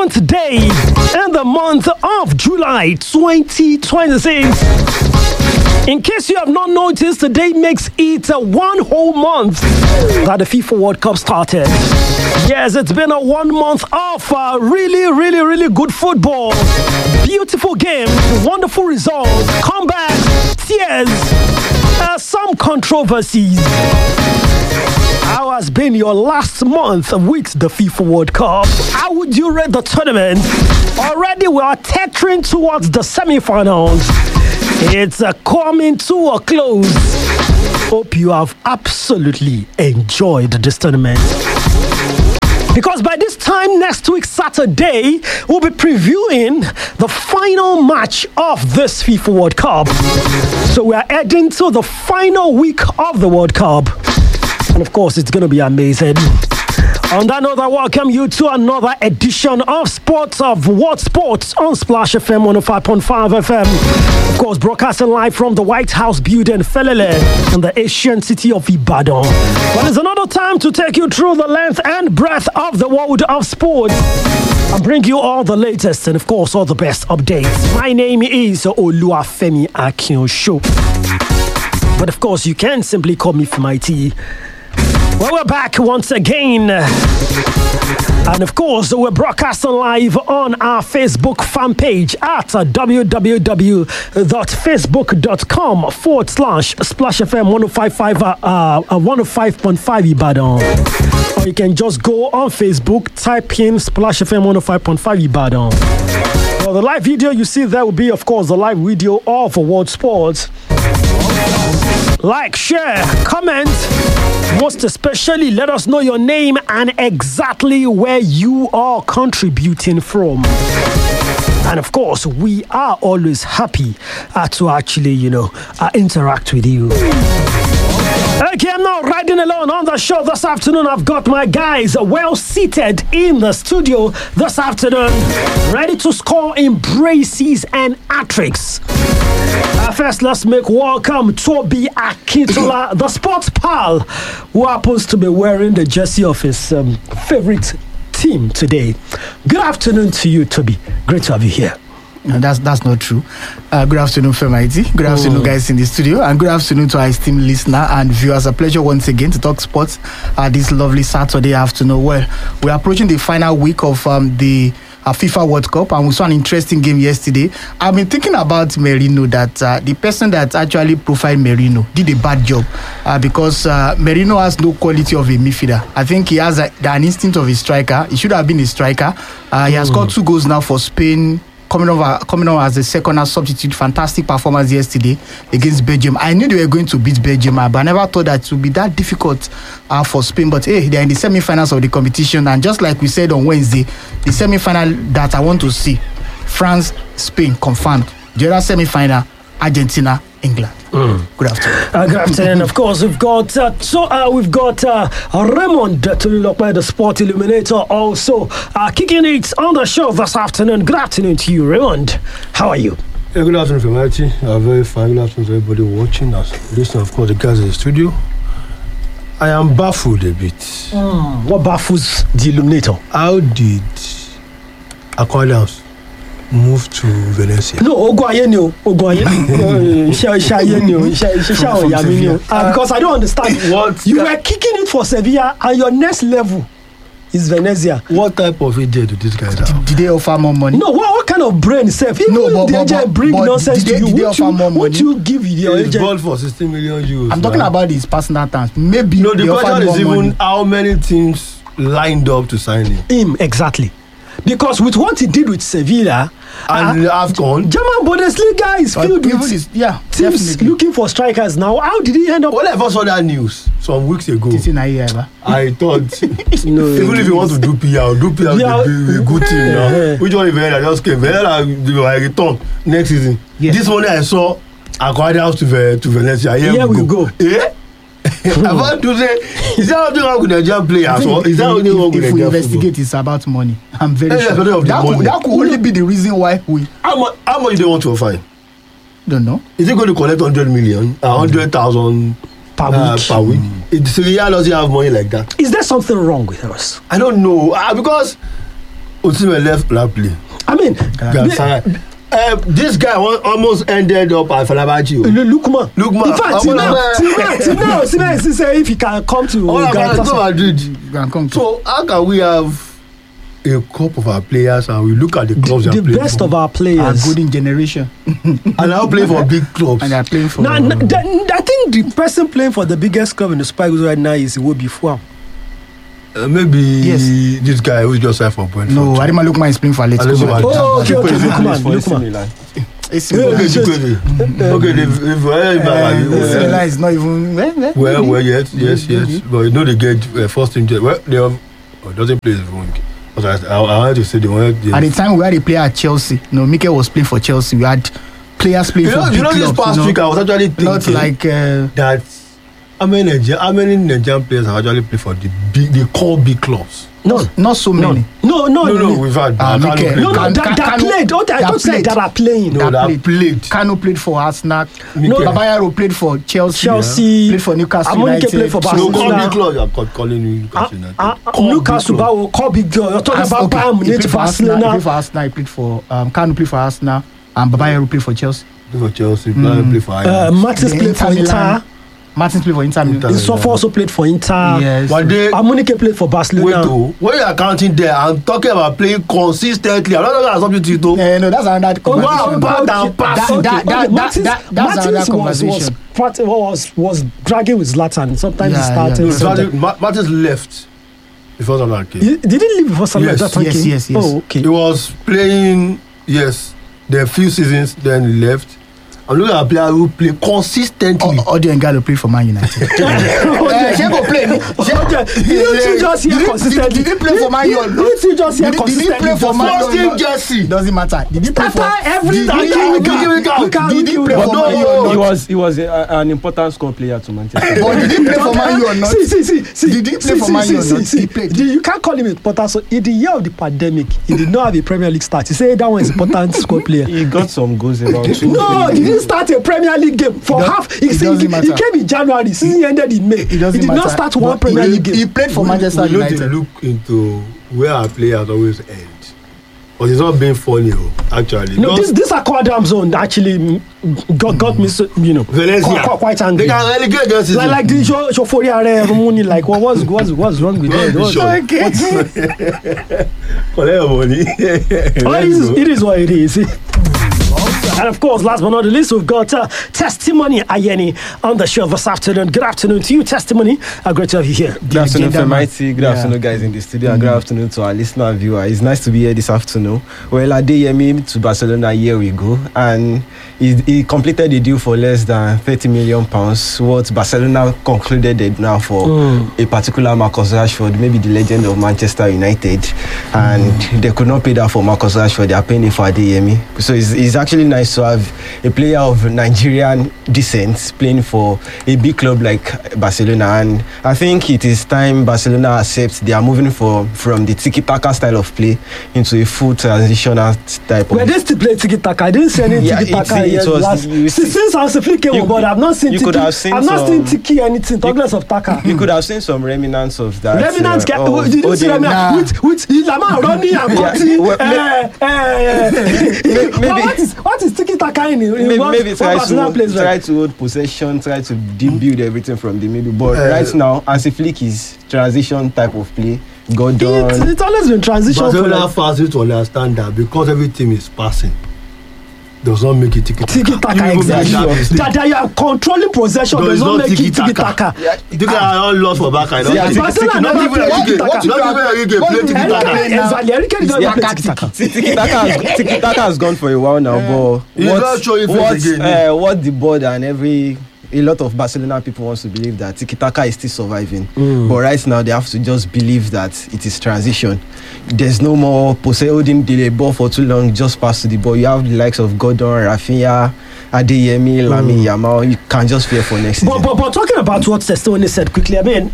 Today, in the month of July 2026. In case you have not noticed, today makes it one whole month that the FIFA World Cup started. Yes, it's been a 1 month of really good football. Beautiful games, wonderful results, comebacks, tears, some controversies. How has been your last month with the FIFA World Cup? How would you rate the tournament? Already we are teetering towards the semi-finals. It's coming to a close. Hope you have absolutely enjoyed this tournament. Because by this time next week, Saturday, we'll be previewing the final match of this FIFA World Cup. So we are heading to the final week of the World Cup. And of course, it's going to be amazing. On that note, I welcome you to another edition of Sports of What Sports on Splash FM 105.5 FM. Of course, broadcasting live from the White House building, Felele, in the Asian city of Ibadan. But it's another time to take you through the length and breadth of the world of sports and bring you all the latest and, of course, all the best updates. My name is Oluwafemi Akinsho. But, of course, you can simply call me Femaiti. Well, we're back once again. And of course, we're broadcasting live on our Facebook fan page at www.facebook.com/Splash FM 105.5 Ibadan. Or you can just go on Facebook, type in Splash FM 105.5 Ibadan. Well, the live video you see there will be, of course, the live video of World Sports. Like, share, comment. Most especially, let us know your name and exactly where you are contributing from. And of course, we are always happy to actually, interact with you. Okay, I'm not riding alone on the show this afternoon. I've got my guys well seated in the studio this afternoon, ready to score in braces and hat-tricks. First, let's make welcome Toby Akintola, the sports pal, who happens to be wearing the jersey of his favorite team today. Good afternoon to you, Toby. Great to have you here. No, that's not true. Good afternoon, Femaiti. Good afternoon, guys in the studio, and good afternoon to our esteemed listener and viewers. A pleasure once again to talk sports this lovely Saturday afternoon. Well, we're approaching the final week of the FIFA World Cup, and we saw an interesting game yesterday. I've been thinking about Merino, that the person that actually profiled Merino did a bad job because Merino has no quality of a midfielder. I think he has an instinct of a striker. He should have been a striker. He has got 2 goals now for Spain, coming on as a second half substitute. Fantastic performance yesterday against Belgium. I knew they were going to beat Belgium, but I never thought that it would be that difficult for Spain. But hey, they're in the semi-finals of the competition, and just like we said on Wednesday, the semi-final that I want to see, France, Spain confirmed. The other semi-final, Argentina, England. Good afternoon. Good afternoon. Of course, we've got Raymond Tulilokwe, the sport illuminator, also kicking it on the show this afternoon. Good afternoon to you, Raymond. How are you? Yeah, good afternoon, Femaiti. Very fine. Good afternoon to everybody watching us. Listening, of course, the guys in the studio. I am baffled a bit. What baffles the illuminator? How did Aquarius move to Valencia? No, because I don't understand. What you were kicking it for Sevilla, and your next level is Venezia. What type of agent do these guys have? Did they offer more money? No, what kind of brain self? Even the agent bring nonsense to you. Would you give your agent? He's bought for 16 million euros. I'm talking about his personal terms. Maybe no, the question is even money. how many teams lined up to sign him. Exactly. Because with what he did with Sevilla and AFCON, German Bundesliga is filled with teams definitely looking for strikers now. How did he end up? When I first saw that news some weeks ago, I thought even if you want to do PR will be a good team now. Which one Vela just came? Vela I return next season. This morning I saw Aquarius to Valencia. Here we go. About to say, is that only wrong with Nigerian players? Or is that only wrong with Nigerian football? If we investigate, it's about money. I'm very sure. That could only be the reason why we. How much do they want to offer? Don't know. Is it going to collect 100 million, 100,000 per week? Syria doesn't have money like that. Is there something wrong with us? I don't know. Because Osimhen left play. I mean, this guy almost ended up at Fenerbahce. Lukman. In fact, till now, Osimhen is saying if he can come to Madrid. So how can we have a couple of our players and we look at the clubs the best for? Of our players, our golden generation, and now play for big clubs, and they are playing for. I think the person playing for the biggest club in the Super Eagles right now is Iwobi Fuam. Maybe this guy who's just signed for Brentford. No, Ademola Lookman is playing for Atletico. Okay, Lookman. Okay, Similar is not even well, yes, but you know they get first team. Well, they doesn't play wrong. But I wanted to say they wanted. At the time we had a player at Chelsea. No, Mikel was playing for Chelsea. We had players playing for big clubs. This past week I was actually thinking not like that. How many Nigerian players have actually played for the core big clubs? No, not so many. No. We've had that played. I thought said that are playing. No, that played. Kanu played for Arsenal. Babayaro played for Chelsea. Played for Newcastle United. Played for Barcelona. Core big clubs. I'm calling you Newcastle United. Newcastle, core big club. You're talking about Bayern Munich, Barcelona. He played for Arsenal. He played for Kanu played for Arsenal, and Babayaro played for Chelsea. Played for Ajax. Martins played for Inter. Martins played for Inter. Sofa also played for Inter. Yes. Amunike played for Barcelona. When you are counting there, I'm talking about playing consistently. I'm not talking about substitute. No, that's another conversation. That's another conversation. Was dragging with Zlatan. Sometimes he started. Martins left before Zlatan came. Did he leave before Zlatan came? Yes. Oh, okay. He was playing. Yes, there are few seasons. Then he left. I'm looking at a player who play consistently. Audio and Gallo play for Man United. Shego play. Did you just hear consistently? Did he play for Man United? Did you just hear consistently? Did he play for Man United? Jersey. Doesn't matter. Did he play for every time? Did he play for Man United? He was an important score player to Manchester. But did he play for Man United? See. Did he play for Man United? He played. You can't call him important. So in the year of the pandemic, he did not have a Premier League start. He said that one is important score player. He got some goals about 2. No, he didn't start a Premier League game for half. He came in January. Season ended in May. He did not start one Premier League game. He played for Manchester United. We look into where our players always end. But it's not being funny, actually. No, this Aquadam zone actually got me, quite angry. They can relegate this season. Like the Shoforia money. Like what's wrong with them? Collect money. It is what it is. And of course, last but not the least, we've got Testimony Ayeni on the show this afternoon. Good afternoon to you, Testimony. Great to have you here. Good afternoon, Femaiti. Good afternoon, guys in the studio. And good afternoon to our listener and viewer. It's nice to be here this afternoon. Well, Adeyemi to Barcelona a year ago, and he completed the deal for less than £30 million. What Barcelona concluded now for a particular Marcus Rashford, maybe the legend of Manchester United, and they could not pay that for Marcus Rashford. They are paying it for Adeyemi. So it's actually nice to have a player of Nigerian descent playing for a big club like Barcelona, and I think it is time Barcelona accepts they are moving from the tiki-taka style of play into a full transitional type of. Well, they still play tiki-taka. I didn't see any tiki-taka since I was a flicker, but I've not seen tiki. I've not seen tiki anything. Talkless of taka. You could have seen some remnants of that. Remnants did you see remnants with Lama running and what is tiki-taka in maybe try to hold possession, try to build everything from the middle. But right now, as a flick is transition type of play. It's always been transition. Barcelona fans need to understand that because every team is passing does not make it tiki-taka. Exactly. That you are controlling possession does not make it tiki-taka. Tiki-taka are all lost for Barca. Barcelona never play tiki-taka. Tiki-taka has gone for a while now, but what the board and a lot of Barcelona people wants to believe that tiki-taka is still surviving. But right now, they have to just believe that it is transition. There's no more holding the ball for too long, just pass to the ball. You have the likes of Gordon, Rafinha, Adeyemi, Lamine Yamal. You can just fear for next season. But talking about what Testimony said quickly, I mean,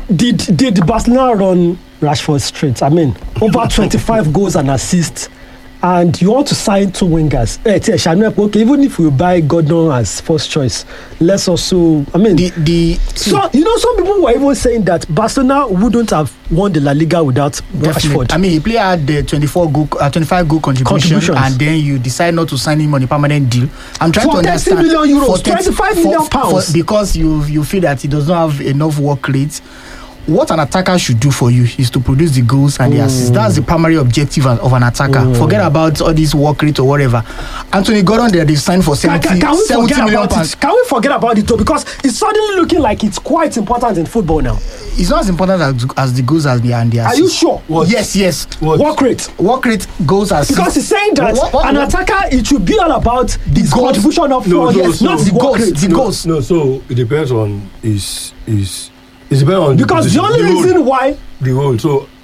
did Barcelona run Rashford straight? I mean, over 25 goals and assists and you want to sign 2 wingers, okay, even if we buy Gordon as first choice, let's also, I mean, so you know, some people were even saying that Barcelona wouldn't have won the La Liga without Rashford. I mean, he player had the 25 goal contribution, and then you decide not to sign him on a permanent deal. I'm trying to understand. €30 million, 25 million pounds, because you feel that he does not have enough work rate. What an attacker should do for you is to produce the goals and the assists. That's the primary objective of an attacker. Forget about all this work rate or whatever. Anthony Gordon, they signed for 70 million pounds. Can we forget about it though? Because it's suddenly looking like it's quite important in football now. It's not as important as the goals and the assists. Are you sure? What? Yes. What? Work rate goals as because he's saying that an attacker, it should be all about the contribution of not the goals. The goals. No, so it depends on his. It depends on because the only reason why the role. So